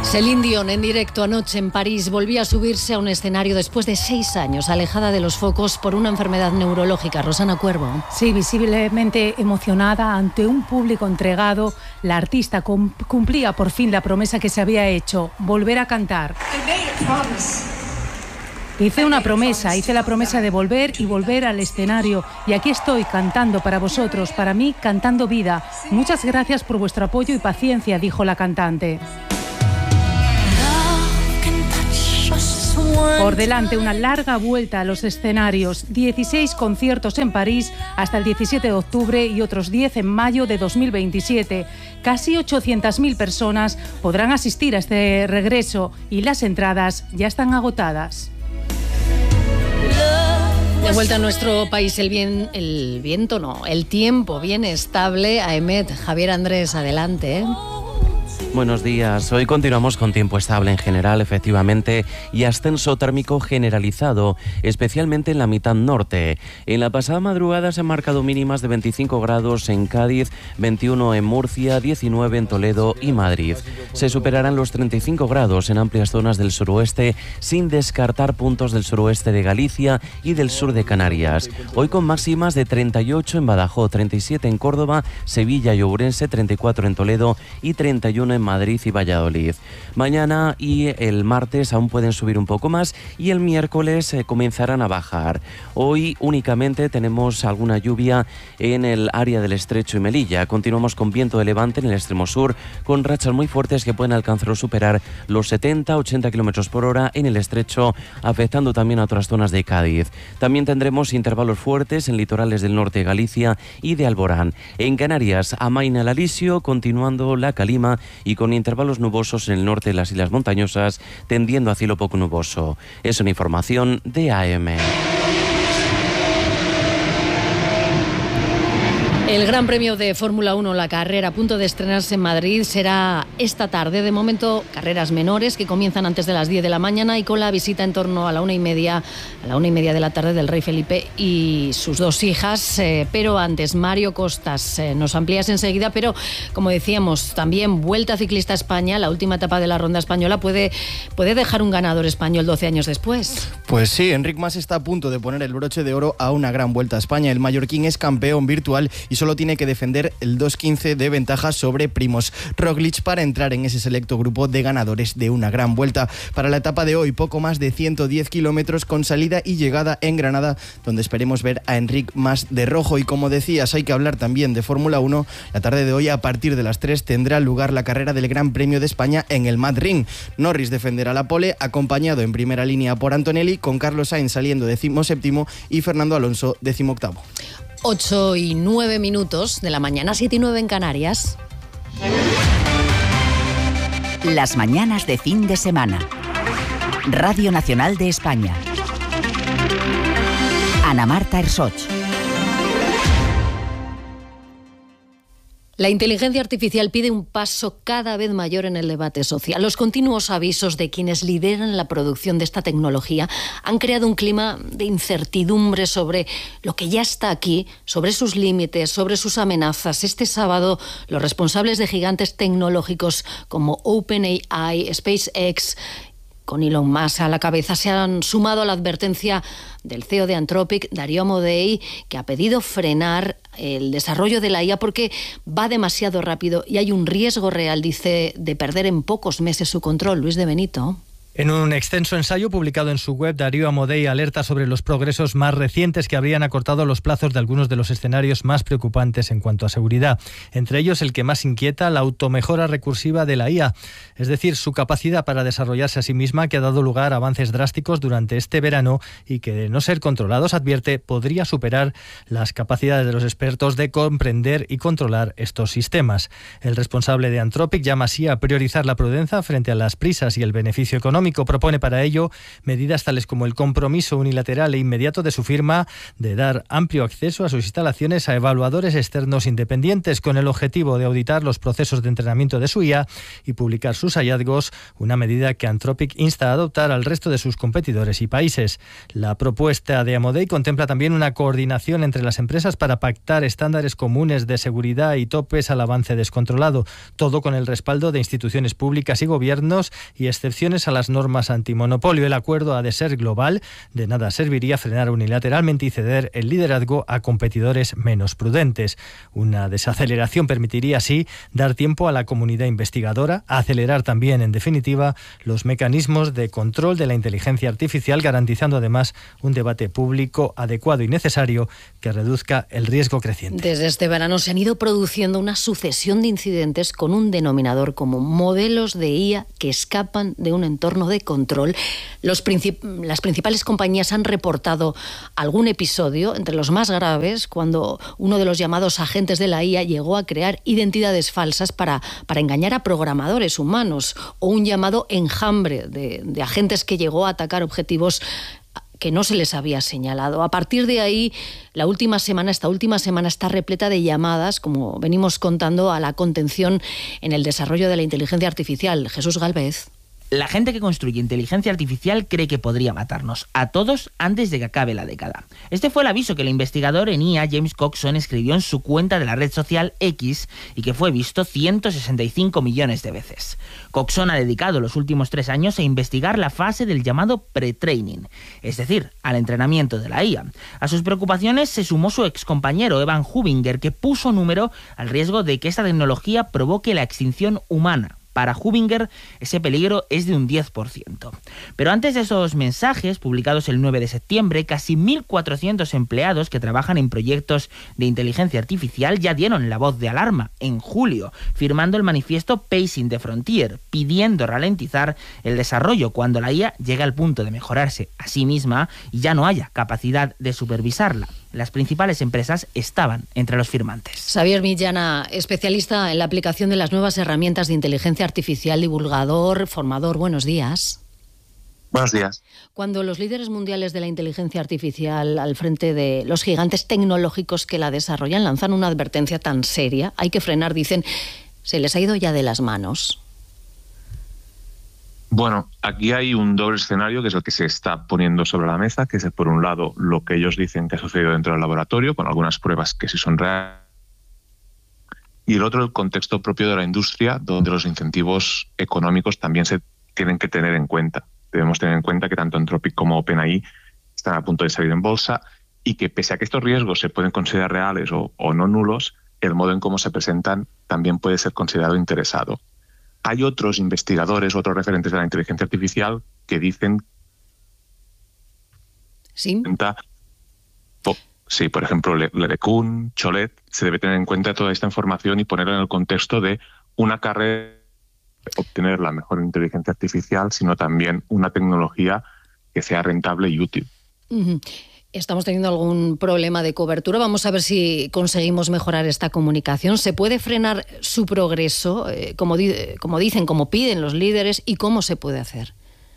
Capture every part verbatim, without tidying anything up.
Céline Dion en directo anoche en París volvía a subirse a un escenario después de seis años, alejada de los focos por una enfermedad neurológica. Rosana Cuervo. Sí, visiblemente emocionada ante un público entregado, la artista cumplía por fin la promesa que se había hecho, volver a cantar. Hice una promesa, hice la promesa de volver y volver al escenario. Y aquí estoy cantando para vosotros, para mí, cantando vida. Muchas gracias por vuestro apoyo y paciencia, dijo la cantante. Por delante, una larga vuelta a los escenarios, dieciséis conciertos en París hasta el diecisiete de octubre y otros diez en mayo de dos mil veintisiete. Casi ochocientas mil personas podrán asistir a este regreso y las entradas ya están agotadas. De vuelta a nuestro país, el, bien, el viento no, el tiempo bien estable. Aemet, Javier Andrés, adelante. Buenos días. Hoy continuamos con tiempo estable en general, efectivamente, y ascenso térmico generalizado, especialmente en la mitad norte. En la pasada madrugada se han marcado mínimas de veinticinco grados en Cádiz, veintiuno en Murcia, diecinueve en Toledo y Madrid. Se superarán los treinta y cinco grados en amplias zonas del suroeste, sin descartar puntos del suroeste de Galicia y del sur de Canarias. Hoy con máximas de treinta y ocho en Badajoz, treinta y siete en Córdoba, Sevilla y Ourense, treinta y cuatro en Toledo y treinta y uno en Madrid y Valladolid. Mañana y el martes aún pueden subir un poco más y el miércoles eh, comenzarán a bajar. Hoy únicamente tenemos alguna lluvia en el área del Estrecho y Melilla. Continuamos con viento de levante en el extremo sur, con rachas muy fuertes que pueden alcanzar o superar los setenta a ochenta kilómetros por hora en el Estrecho, afectando también a otras zonas de Cádiz. También tendremos intervalos fuertes en litorales del norte de Galicia y de Alborán. En Canarias, amaina el alisio, continuando la calima y con intervalos nubosos en el norte de las islas montañosas, tendiendo a cielo poco nuboso. Es una información de A M. El Gran Premio de Fórmula uno, la carrera a punto de estrenarse en Madrid, será esta tarde. De momento, carreras menores que comienzan antes de las diez de la mañana y con la visita en torno a la una y media, a la una y media de la tarde del rey Felipe y sus dos hijas. Eh, pero antes, Mario Costas, eh, nos amplías enseguida, pero como decíamos, también Vuelta Ciclista a España, la última etapa de la ronda española, puede, puede dejar un ganador español doce años después. Pues sí, Enric Mas está a punto de poner el broche de oro a una gran Vuelta a España. El mallorquín es campeón virtual y solo tiene que defender el dos quince de ventaja sobre Primož Roglič para entrar en ese selecto grupo de ganadores de una gran Vuelta. Para la etapa de hoy, poco más de ciento diez kilómetros con salida y llegada en Granada, donde esperemos ver a Enric Mas de rojo. Y como decías, hay que hablar también de Fórmula uno. La tarde de hoy, a partir de las tres, tendrá lugar la carrera del Gran Premio de España en el Madrid. Norris defenderá la pole, acompañado en primera línea por Antonelli, con Carlos Sainz saliendo decimoséptimo y Fernando Alonso decimoctavo. ocho y nueve minutos de la mañana, siete y nueve en Canarias. Las mañanas de fin de semana. Radio Nacional de España. Ana Marta Ersoch. La inteligencia artificial pide un paso cada vez mayor en el debate social. Los continuos avisos de quienes lideran la producción de esta tecnología han creado un clima de incertidumbre sobre lo que ya está aquí, sobre sus límites, sobre sus amenazas. Este sábado, los responsables de gigantes tecnológicos como OpenAI, SpaceX, con Elon Musk a la cabeza, se han sumado a la advertencia del C E O de Anthropic, Darío Amodei, que ha pedido frenar el desarrollo de la I A porque va demasiado rápido y hay un riesgo real, dice, de perder en pocos meses su control. Luis de Benito. En un extenso ensayo publicado en su web, Darío Amodei alerta sobre los progresos más recientes que habrían acortado los plazos de algunos de los escenarios más preocupantes en cuanto a seguridad. Entre ellos, el que más inquieta, la automejora recursiva de la I A, es decir, su capacidad para desarrollarse a sí misma, que ha dado lugar a avances drásticos durante este verano y que, de no ser controlados, advierte, podría superar las capacidades de los expertos de comprender y controlar estos sistemas. El responsable de Anthropic llama así a priorizar la prudencia frente a las prisas y el beneficio económico, Económico propone para ello medidas tales como el compromiso unilateral e inmediato de su firma de dar amplio acceso a sus instalaciones a evaluadores externos independientes con el objetivo de auditar los procesos de entrenamiento de su I A y publicar sus hallazgos, una medida que Anthropic insta a adoptar al resto de sus competidores y países. La propuesta de Amodei contempla también una coordinación entre las empresas para pactar estándares comunes de seguridad y topes al avance descontrolado, todo con el respaldo de instituciones públicas y gobiernos y excepciones a las normas antimonopolio. El acuerdo ha de ser global, de nada serviría frenar unilateralmente y ceder el liderazgo a competidores menos prudentes. Una desaceleración permitiría así dar tiempo a la comunidad investigadora a acelerar también, en definitiva, los mecanismos de control de la inteligencia artificial, garantizando además un debate público adecuado y necesario que reduzca el riesgo creciente. Desde este verano se han ido produciendo una sucesión de incidentes con un denominador común: modelos de I A que escapan de un entorno de control. Los princip- las principales compañías han reportado algún episodio, entre los más graves, cuando uno de los llamados agentes de la I A llegó a crear identidades falsas para, para engañar a programadores humanos, o un llamado enjambre de, de agentes que llegó a atacar objetivos que no se les había señalado. A partir de ahí, la última semana, esta última semana está repleta de llamadas, como venimos contando, a la contención en el desarrollo de la inteligencia artificial. Jesús Galvez. La gente que construye inteligencia artificial cree que podría matarnos a todos antes de que acabe la década. Este fue el aviso que el investigador en I A James Coxon escribió en su cuenta de la red social X y que fue visto ciento sesenta y cinco millones de veces. Coxon ha dedicado los últimos tres años a investigar la fase del llamado pre-training, es decir, al entrenamiento de la I A. A sus preocupaciones se sumó su excompañero Evan Hubinger, que puso número al riesgo de que esta tecnología provoque la extinción humana. Para Hubinger, ese peligro es de un diez por ciento. Pero antes de esos mensajes, publicados el nueve de septiembre, casi mil cuatrocientos empleados que trabajan en proyectos de inteligencia artificial ya dieron la voz de alarma en julio, firmando el manifiesto Pacing the Frontier, pidiendo ralentizar el desarrollo cuando la I A llegue al punto de mejorarse a sí misma y ya no haya capacidad de supervisarla. Las principales empresas estaban entre los firmantes. Xavier Millana, especialista en la aplicación de las nuevas herramientas de inteligencia artificial, divulgador, formador. Buenos días. Buenos días. Cuando los líderes mundiales de la inteligencia artificial al frente de los gigantes tecnológicos que la desarrollan lanzan una advertencia tan seria, hay que frenar, dicen, ¿se les ha ido ya de las manos? Bueno, aquí hay un doble escenario que es el que se está poniendo sobre la mesa, que es, por un lado, lo que ellos dicen que ha sucedido dentro del laboratorio, con algunas pruebas que sí son reales, y el otro, el contexto propio de la industria, donde los incentivos económicos también se tienen que tener en cuenta. Debemos tener en cuenta que tanto Anthropic como OpenAI están a punto de salir en bolsa y que, pese a que estos riesgos se pueden considerar reales o, o no nulos, el modo en cómo se presentan también puede ser considerado interesado. Hay otros investigadores, otros referentes de la inteligencia artificial que dicen... ¿Sí? Sí, por ejemplo, LeCun, Cholet, se debe tener en cuenta toda esta información y ponerla en el contexto de una carrera de obtener la mejor inteligencia artificial, sino también una tecnología que sea rentable y útil. Uh-huh. Estamos teniendo algún problema de cobertura. Vamos a ver si conseguimos mejorar esta comunicación. ¿Se puede frenar su progreso, eh, como, di- como dicen, como piden los líderes, y cómo se puede hacer?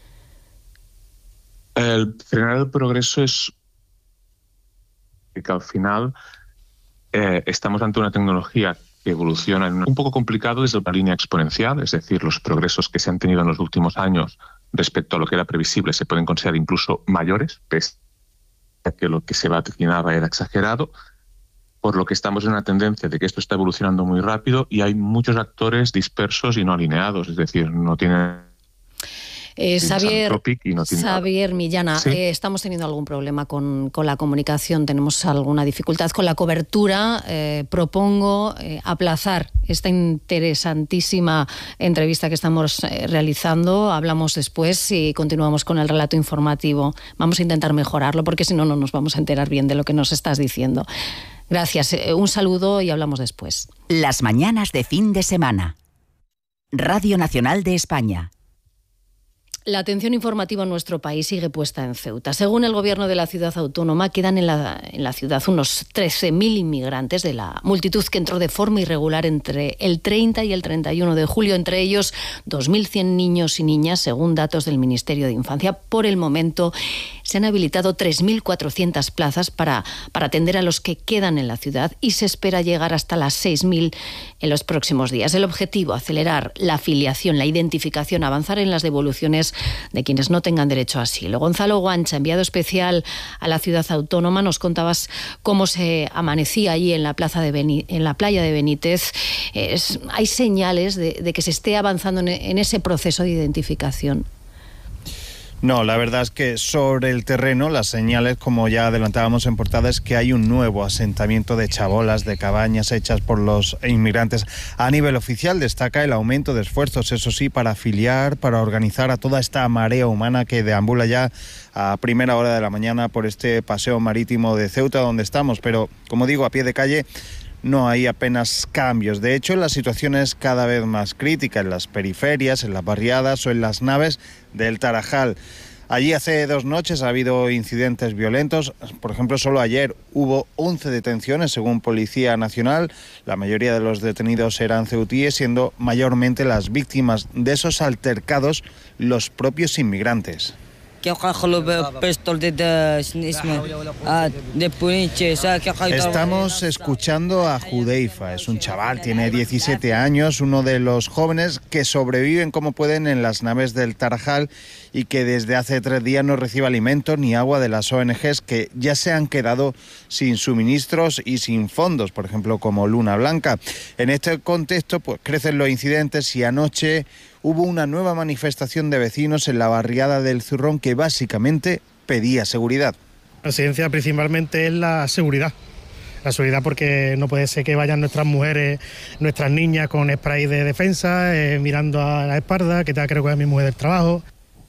El frenar el progreso es que al final eh, estamos ante una tecnología que evoluciona en un poco complicado desde una línea exponencial, es decir, los progresos que se han tenido en los últimos años respecto a lo que era previsible se pueden considerar incluso mayores, pese a que lo que se vaticinaba era exagerado, por lo que estamos en una tendencia de que esto está evolucionando muy rápido y hay muchos actores dispersos y no alineados, es decir, no tienen... Eh, Xavier, no Xavier Millana, ¿sí? eh, estamos teniendo algún problema con, con la comunicación, tenemos alguna dificultad con la cobertura. Eh, propongo eh, aplazar esta interesantísima entrevista que estamos eh, realizando. Hablamos después y continuamos con el relato informativo. Vamos a intentar mejorarlo porque si no, no nos vamos a enterar bien de lo que nos estás diciendo. Gracias, eh, un saludo y hablamos después. Las mañanas de fin de semana. Radio Nacional de España. La atención informativa en nuestro país sigue puesta en Ceuta. Según el gobierno de la ciudad autónoma, quedan en la, en la ciudad unos trece mil inmigrantes de la multitud que entró de forma irregular entre el treinta y el treinta y uno de julio, entre ellos dos mil cien niños y niñas, según datos del Ministerio de Infancia. Por el momento se han habilitado tres mil cuatrocientas plazas para, para atender a los que quedan en la ciudad y se espera llegar hasta las seis mil en los próximos días. El objetivo, acelerar la afiliación, la identificación, avanzar en las devoluciones de quienes no tengan derecho a asilo. Gonzalo Guancha, enviado especial a la ciudad autónoma, nos contabas cómo se amanecía allí en la plaza de Beni- en la playa de Benítez. Es, hay señales de, de que se esté avanzando en, en ese proceso de identificación. No, la verdad es que sobre el terreno las señales, como ya adelantábamos en portada, es que hay un nuevo asentamiento de chabolas, de cabañas hechas por los inmigrantes. A nivel oficial destaca el aumento de esfuerzos, eso sí, para afiliar, para organizar a toda esta marea humana que deambula ya a primera hora de la mañana por este paseo marítimo de Ceuta donde estamos. Pero, como digo, a pie de calle no hay apenas cambios. De hecho, la situación es cada vez más crítica en las periferias, en las barriadas o en las naves del Tarajal. Allí hace dos noches ha habido incidentes violentos. Por ejemplo, solo ayer hubo once detenciones, según Policía Nacional. La mayoría de los detenidos eran ceutíes, siendo mayormente las víctimas de esos altercados los propios inmigrantes. Estamos escuchando a Judeifa, es un chaval, tiene diecisiete años, uno de los jóvenes que sobreviven como pueden en las naves del Tarajal y que desde hace tres días no recibe alimentos ni agua de las O N Ges que ya se han quedado sin suministros y sin fondos, por ejemplo como Luna Blanca. En este contexto pues crecen los incidentes y anoche hubo una nueva manifestación de vecinos en la barriada del Zurrón que básicamente pedía seguridad. La residencia principalmente es la seguridad. La seguridad porque no puede ser que vayan nuestras mujeres, nuestras niñas con spray de defensa, eh, mirando a la espalda, que tenga que recoger a mi mujer del trabajo.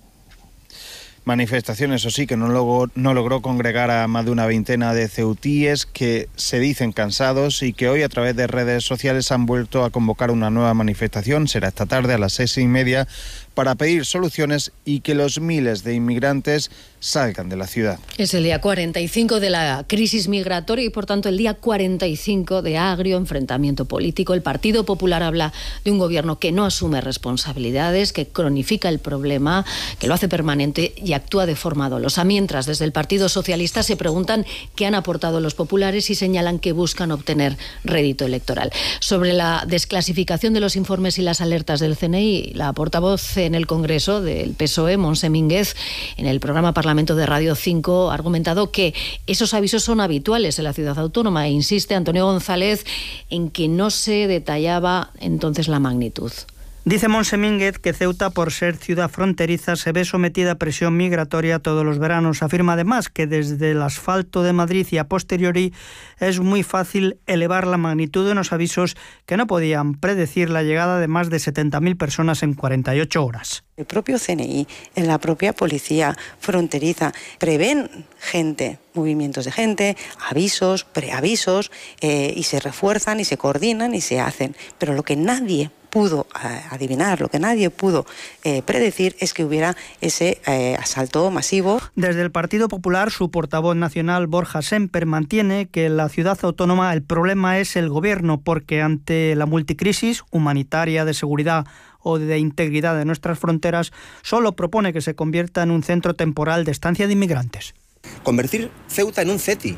Manifestación, eso sí, que no logró, no logró congregar a más de una veintena de ceutíes que se dicen cansados y que hoy a través de redes sociales han vuelto a convocar una nueva manifestación. Será esta tarde a las seis y media para pedir soluciones y que los miles de inmigrantes salgan de la ciudad. Es el día cuarenta y cinco de la crisis migratoria y por tanto el día cuarenta y cinco de agrio enfrentamiento político. El Partido Popular habla de un gobierno que no asume responsabilidades, que cronifica el problema, que lo hace permanente y actúa de forma dolosa. Mientras desde el Partido Socialista se preguntan qué han aportado los populares y señalan que buscan obtener rédito electoral. Sobre la desclasificación de los informes y las alertas del C N I, la portavoz en el Congreso del P S O E, Montse Mínguez, en el programa Parlamento de Radio cinco, ha argumentado que esos avisos son habituales en la ciudad autónoma e insiste Antonio González en que no se detallaba entonces la magnitud. Dice Montse Mínguez que Ceuta, por ser ciudad fronteriza, se ve sometida a presión migratoria todos los veranos. Afirma además que desde el asfalto de Madrid y a posteriori es muy fácil elevar la magnitud de unos avisos que no podían predecir la llegada de más de setenta mil personas en cuarenta y ocho horas. El propio C N I, en la propia policía fronteriza, prevén gente, movimientos de gente, avisos, preavisos, eh, y se refuerzan y se coordinan y se hacen. Pero lo que nadie pudo eh, adivinar, lo que nadie pudo eh, predecir es que hubiera ese eh, asalto masivo. Desde el Partido Popular, su portavoz nacional, Borja Semper, mantiene que en la ciudad autónoma el problema es el gobierno, porque ante la multicrisis humanitaria, de seguridad o de integridad de nuestras fronteras, solo propone que se convierta en un centro temporal de estancia de inmigrantes. Convertir Ceuta en un CETI.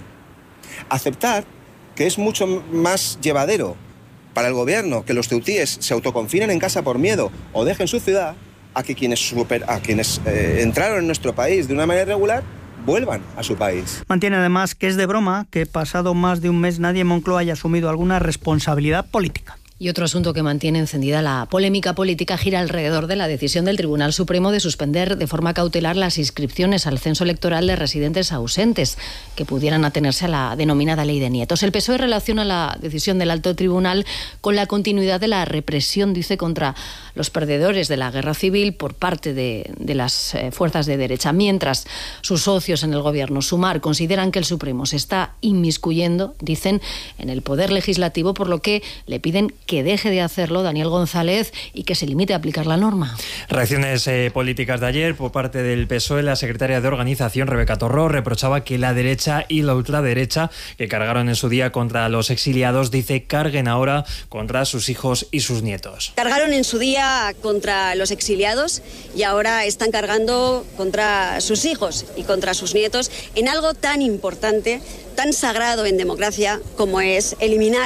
Aceptar que es mucho más llevadero para el gobierno que los ceutíes se autoconfinen en casa por miedo o dejen su ciudad a que quienes, super, a quienes eh, entraron en nuestro país de una manera irregular vuelvan a su país. Mantiene además que es de broma que pasado más de un mes nadie en Moncloa haya asumido alguna responsabilidad política. Y otro asunto que mantiene encendida la polémica política gira alrededor de la decisión del Tribunal Supremo de suspender de forma cautelar las inscripciones al censo electoral de residentes ausentes que pudieran atenerse a la denominada ley de nietos. El P S O E relaciona la decisión del alto tribunal con la continuidad de la represión, dice, contra los perdedores de la guerra civil por parte de, de las eh, fuerzas de derecha, mientras sus socios en el gobierno, Sumar, consideran que el Supremo se está inmiscuyendo, dicen, en el poder legislativo, por lo que le piden que que deje de hacerlo, Daniel González, y que se limite a aplicar la norma. Reacciones eh, políticas de ayer por parte del P S O E. La secretaria de Organización, Rebeca Torró, reprochaba que la derecha y la ultraderecha, que cargaron en su día contra los exiliados, dice, carguen ahora contra sus hijos y sus nietos. Cargaron en su día contra los exiliados y ahora están cargando contra sus hijos y contra sus nietos en algo tan importante, tan sagrado en democracia como es eliminar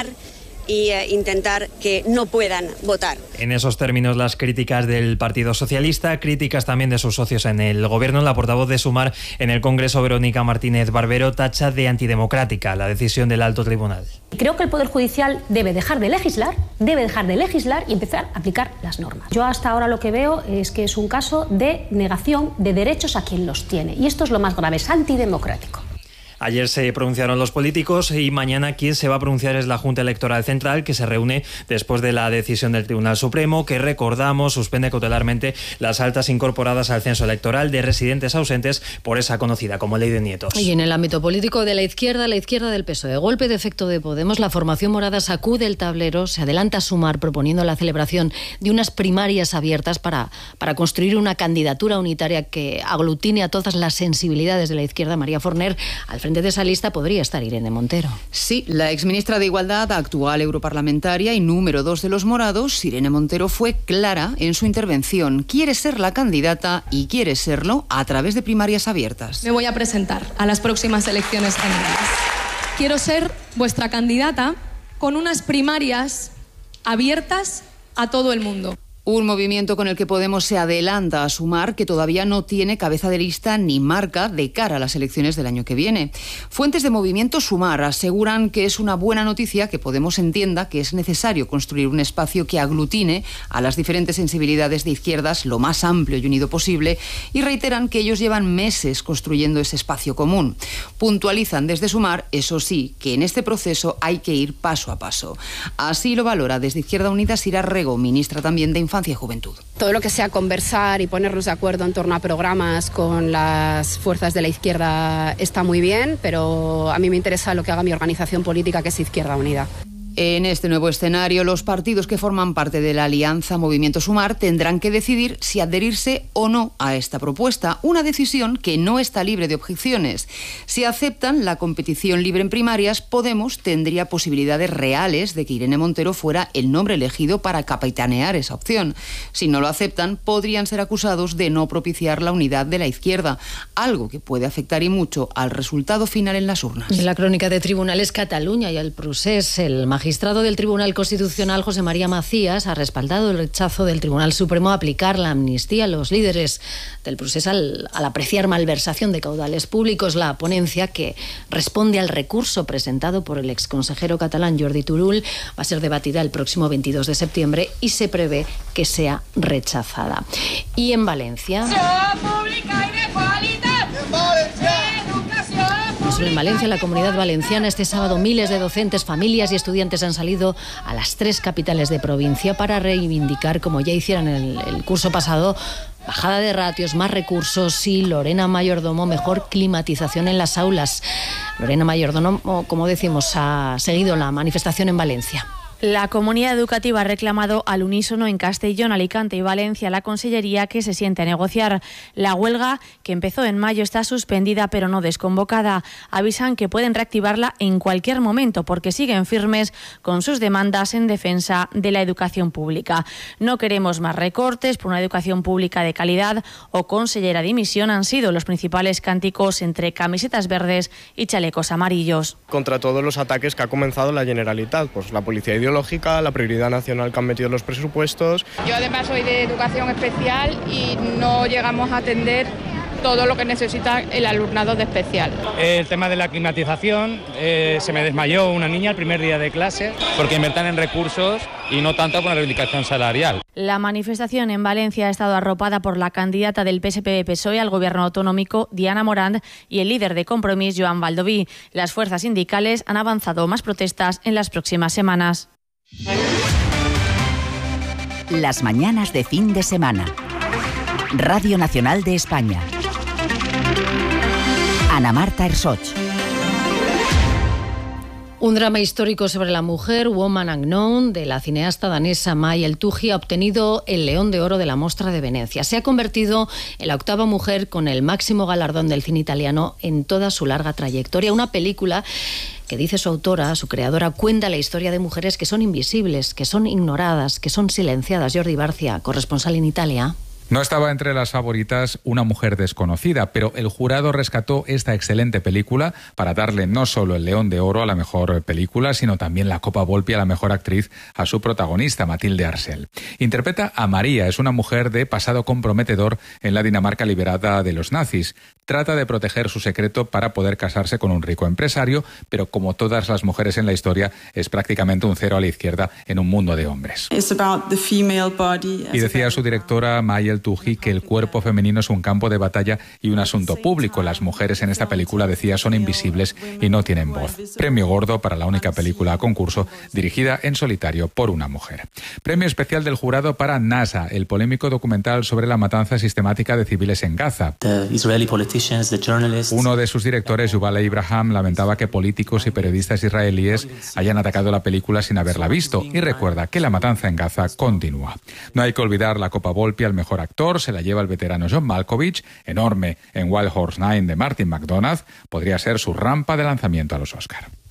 y eh, intentar que no puedan votar. En esos términos las críticas del Partido Socialista, críticas también de sus socios en el Gobierno. La portavoz de Sumar en el Congreso, Verónica Martínez Barbero, tacha de antidemocrática la decisión del Alto Tribunal. Creo que el Poder Judicial debe dejar de legislar, debe dejar de legislar y empezar a aplicar las normas. Yo hasta ahora lo que veo es que es un caso de negación de derechos a quien los tiene. Y esto es lo más grave, es antidemocrático. Ayer se pronunciaron los políticos y mañana quien se va a pronunciar es la Junta Electoral Central, que se reúne después de la decisión del Tribunal Supremo, que, recordamos, suspende cautelarmente las altas incorporadas al censo electoral de residentes ausentes por esa conocida como ley de nietos. Y en el ámbito político de la izquierda, la izquierda del P S O E, golpe de efecto de Podemos, la formación morada sacude el tablero, se adelanta a Sumar proponiendo la celebración de unas primarias abiertas para, para construir una candidatura unitaria que aglutine a todas las sensibilidades de la izquierda. María Forner, al frente de esa lista podría estar Irene Montero. Sí, la exministra de Igualdad, actual europarlamentaria y número dos de los morados, Irene Montero, fue clara en su intervención. Quiere ser la candidata y quiere serlo a través de primarias abiertas. Me voy a presentar a las próximas elecciones generales. Quiero ser vuestra candidata con unas primarias abiertas a todo el mundo. Un movimiento con el que Podemos se adelanta a Sumar, que todavía no tiene cabeza de lista ni marca de cara a las elecciones del año que viene. Fuentes de Movimiento Sumar aseguran que es una buena noticia que Podemos entienda que es necesario construir un espacio que aglutine a las diferentes sensibilidades de izquierdas lo más amplio y unido posible, y reiteran que ellos llevan meses construyendo ese espacio común. Puntualizan desde Sumar, eso sí, que en este proceso hay que ir paso a paso. Así lo valora desde Izquierda Unida Sira Rego, ministra también de Infancia y Juventud. Todo lo que sea conversar y ponernos de acuerdo en torno a programas con las fuerzas de la izquierda está muy bien, pero a mí me interesa lo que haga mi organización política, que es Izquierda Unida. En este nuevo escenario, los partidos que forman parte de la alianza Movimiento Sumar tendrán que decidir si adherirse o no a esta propuesta, una decisión que no está libre de objeciones. Si aceptan la competición libre en primarias, Podemos tendría posibilidades reales de que Irene Montero fuera el nombre elegido para capitanear esa opción. Si no lo aceptan, podrían ser acusados de no propiciar la unidad de la izquierda, algo que puede afectar y mucho al resultado final en las urnas. En la crónica de Tribunales Cataluña y el procés, el magistrado El magistrado del Tribunal Constitucional, José María Macías, ha respaldado el rechazo del Tribunal Supremo a aplicar la amnistía a los líderes del proceso al, al apreciar malversación de caudales públicos. La ponencia, que responde al recurso presentado por el exconsejero catalán Jordi Turull, va a ser debatida el próximo veintidós de septiembre y se prevé que sea rechazada. Y en Valencia... En Valencia, en la Comunidad Valenciana, este sábado miles de docentes, familias y estudiantes han salido a las tres capitales de provincia para reivindicar, como ya hicieron en el, el curso pasado, bajada de ratios, más recursos y, Lorena Mayordomo, mejor climatización en las aulas. Lorena Mayordomo, como decimos, ha seguido la manifestación en Valencia. La comunidad educativa ha reclamado al unísono en Castellón, Alicante y Valencia la Consellería que se siente a negociar. La huelga, que empezó en mayo, está suspendida pero no desconvocada. Avisan que pueden reactivarla en cualquier momento porque siguen firmes con sus demandas en defensa de la educación pública. No queremos más recortes por una educación pública de calidad o consellera dimisión han sido los principales cánticos entre camisetas verdes y chalecos amarillos. Contra todos los ataques que ha comenzado la Generalitat, pues la policía ideológica, la prioridad nacional que han metido en los presupuestos. Yo además soy de educación especial y no llegamos a atender todo lo que necesita el alumnado de especial. El tema de la climatización, eh, se me desmayó una niña el primer día de clase. Porque invertan en recursos y no tanto por la reivindicación salarial. La manifestación en Valencia ha estado arropada por la candidata del P S P-P S O E al gobierno autonómico, Diana Morant, y el líder de Compromís, Joan Baldoví. Las fuerzas sindicales han avanzado más protestas en las próximas semanas. Las mañanas de fin de semana. Radio Nacional de España. Ana Marta Ersoch. Un drama histórico sobre la mujer, Woman Unknown, de la cineasta danesa May El-Touhi, ha obtenido el León de Oro de la Mostra de Venecia. Se ha convertido en la octava mujer con el máximo galardón del cine italiano en toda su larga trayectoria. Una película que, dice su autora, su creadora, cuenta la historia de mujeres que son invisibles, que son ignoradas, que son silenciadas. Jordi Barcia, corresponsal en Italia. No estaba entre las favoritas Una mujer desconocida, pero el jurado rescató esta excelente película para darle no solo el León de Oro a la mejor película, sino también la Copa Volpi a la mejor actriz a su protagonista, Matilde Arsel. Interpreta a María, es una mujer de pasado comprometedor en la Dinamarca liberada de los nazis. Trata de proteger su secreto para poder casarse con un rico empresario, pero como todas las mujeres en la historia, es prácticamente un cero a la izquierda en un mundo de hombres. Y decía su directora, May El-Touhi, que el cuerpo femenino es un campo de batalla y un asunto público. Las mujeres en esta película, decía, son invisibles y no tienen voz. Premio gordo para la única película a concurso dirigida en solitario por una mujer. Premio especial del jurado para NASA, el polémico documental sobre la matanza sistemática de civiles en Gaza. Uno de sus directores, Yuval Abraham, lamentaba que políticos y periodistas israelíes hayan atacado la película sin haberla visto y recuerda que la matanza en Gaza continúa. No hay que olvidar la Copa Volpi al mejor actor, se la lleva el veterano John Malkovich, enorme en Wild Horse nueve de Martin McDonagh, podría ser su rampa de lanzamiento a los Oscar.